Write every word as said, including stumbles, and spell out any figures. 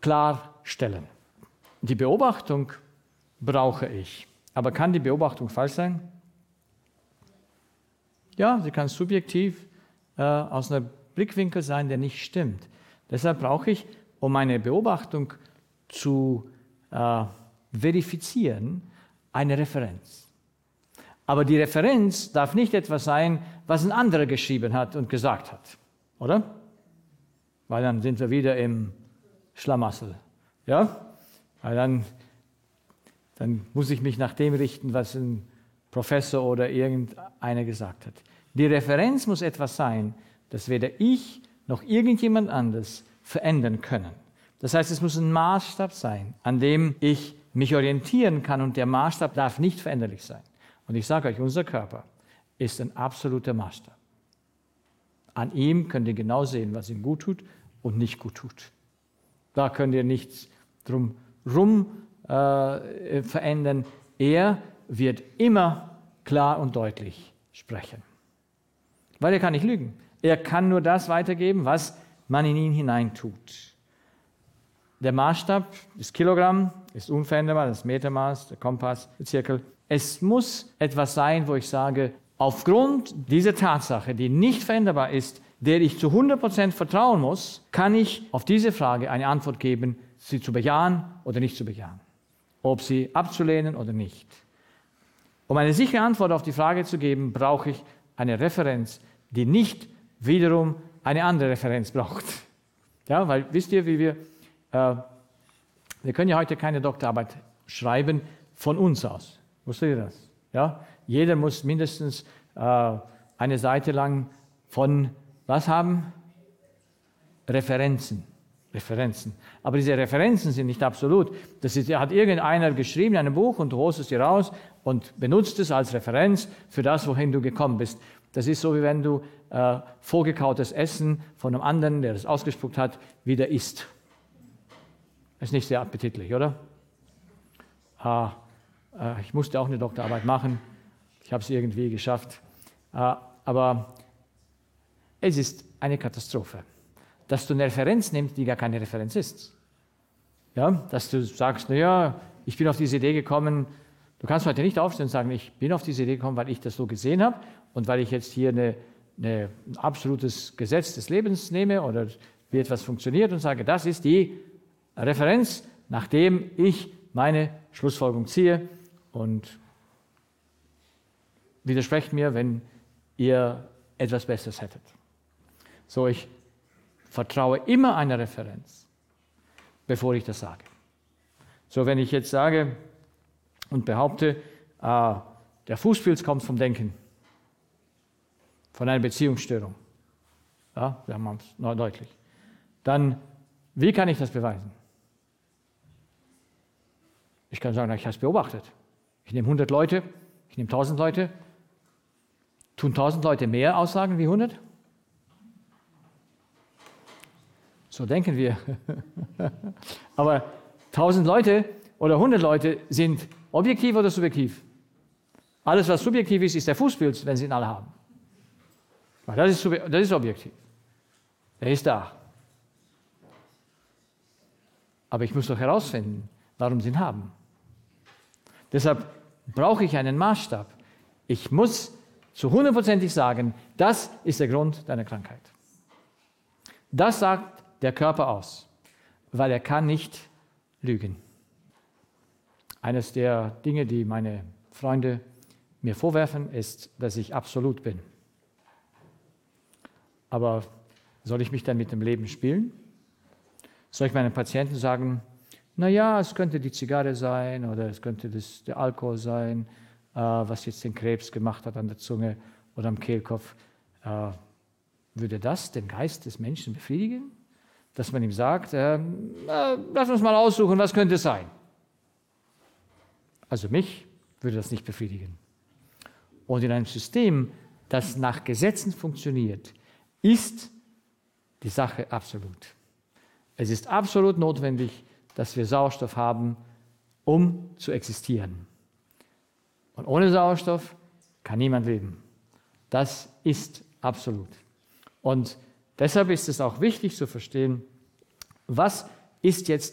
klarstellen. Die Beobachtung brauche ich. Aber kann die Beobachtung falsch sein? Ja, sie kann subjektiv äh, aus einem Blickwinkel sein, der nicht stimmt. Deshalb brauche ich, um meine Beobachtung zu äh, verifizieren, eine Referenz. Aber die Referenz darf nicht etwas sein, was ein anderer geschrieben hat und gesagt hat, oder? Weil dann sind wir wieder im Schlamassel. Ja? Weil dann, dann muss ich mich nach dem richten, was ein Professor oder irgendeiner gesagt hat. Die Referenz muss etwas sein, das weder ich noch irgendjemand anderes verändern können. Das heißt, es muss ein Maßstab sein, an dem ich mich orientieren kann, und der Maßstab darf nicht veränderlich sein. Und ich sage euch, unser Körper ist ein absoluter Maßstab. An ihm könnt ihr genau sehen, was ihm gut tut und nicht gut tut. Da könnt ihr nichts drum rum äh, verändern. Er wird immer klar und deutlich sprechen. Weil er kann nicht lügen. Er kann nur das weitergeben, was man in ihn hineintut. Der Maßstab, das Kilogramm, ist unveränderbar, das Metermaß, der Kompass, der Zirkel. Es muss etwas sein, wo ich sage, aufgrund dieser Tatsache, die nicht veränderbar ist, der ich zu hundert Prozent vertrauen muss, kann ich auf diese Frage eine Antwort geben, sie zu bejahen oder nicht zu bejahen. Ob sie abzulehnen oder nicht. Um eine sichere Antwort auf die Frage zu geben, brauche ich eine Referenz, die nicht wiederum eine andere Referenz braucht. Ja, weil wisst ihr, wie wir, äh, wir können ja heute keine Doktorarbeit schreiben von uns aus. Wusstet ihr das? Ja? Jeder muss mindestens äh, eine Seite lang von, was haben? Referenzen. Referenzen. Aber diese Referenzen sind nicht absolut. Das ist, hat irgendeiner geschrieben in einem Buch und du holst es dir raus und benutzt es als Referenz für das, wohin du gekommen bist. Das ist so, wie wenn du äh, vorgekautes Essen von einem anderen, der das ausgespuckt hat, wieder isst. Ist nicht sehr appetitlich, oder? Ah, äh, ich musste auch eine Doktorarbeit machen. Ich habe es irgendwie geschafft. Äh, aber es ist eine Katastrophe, dass du eine Referenz nimmst, die gar keine Referenz ist. Ja, dass du sagst, naja, ich bin auf diese Idee gekommen. Du kannst heute nicht aufstehen und sagen, ich bin auf diese Idee gekommen, weil ich das so gesehen habe und weil ich jetzt hier eine, eine, ein absolutes Gesetz des Lebens nehme oder wie etwas funktioniert und sage, das ist die Referenz, nachdem ich meine Schlussfolgerung ziehe, und widersprecht mir, wenn ihr etwas Besseres hättet. So, ich vertraue immer einer Referenz, bevor ich das sage. So, wenn ich jetzt sage und behaupte, äh, der Fußpilz kommt vom Denken, von einer Beziehungsstörung, ja, wir haben es noch deutlich, dann, wie kann ich das beweisen? Ich kann sagen, ich habe es beobachtet. Ich nehme hundert Leute, ich nehme tausend Leute. Tun tausend Leute mehr Aussagen wie hundert? So denken wir. Aber tausend Leute oder hundert Leute sind objektiv oder subjektiv? Alles, was subjektiv ist, ist der Fußpilz, wenn sie ihn alle haben. Das ist, das ist objektiv. Er ist da. Aber ich muss doch herausfinden, warum sie ihn haben. Deshalb brauche ich einen Maßstab. Ich muss zu hundertprozentig sagen, das ist der Grund deiner Krankheit. Das sagt der Körper aus, weil er kann nicht lügen. Eines der Dinge, die meine Freunde mir vorwerfen, ist, dass ich absolut bin. Aber soll ich mich dann mit dem Leben spielen? Soll ich meinen Patienten sagen, naja, es könnte die Zigarre sein oder es könnte das, der Alkohol sein, äh, was jetzt den Krebs gemacht hat an der Zunge oder am Kehlkopf. Äh, würde das den Geist des Menschen befriedigen? Dass man ihm sagt, äh, äh, lass uns mal aussuchen, was könnte es sein? Also mich würde das nicht befriedigen. Und in einem System, das nach Gesetzen funktioniert, ist die Sache absolut. Es ist absolut notwendig, dass wir Sauerstoff haben, um zu existieren. Und ohne Sauerstoff kann niemand leben. Das ist absolut. Und deshalb ist es auch wichtig zu verstehen, was ist jetzt